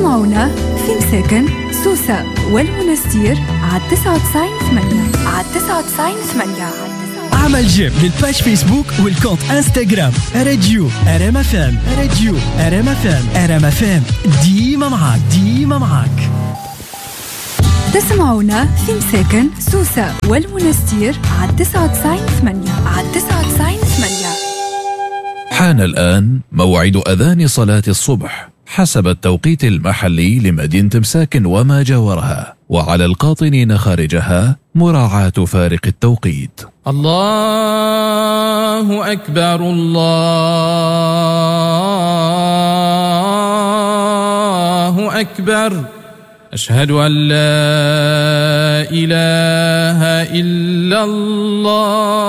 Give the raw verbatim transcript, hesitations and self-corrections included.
تسمعونا في مساكن سوسة والمنستير على تسعة وتسعين ثمانية على تسعة وتسعين ثمانية. اعمل جيم للباج فيسبوك والكونت انستغرام راديو ار ام اف ام. راديو ار ام اف ام. ار ام اف ام ديما معاك ديما معاك. تسمعونا في مساكن سوسة والمنستير على تسعة وتسعين ثمانية على تسعة وتسعين ثمانية. حان الآن موعد أذان صلاة الصبح حسب التوقيت المحلي لمدينة مساكن وما جاورها، وعلى القاطنين خارجها مراعاة فارق التوقيت. الله أكبر الله أكبر أشهد أن لا إله إلا الله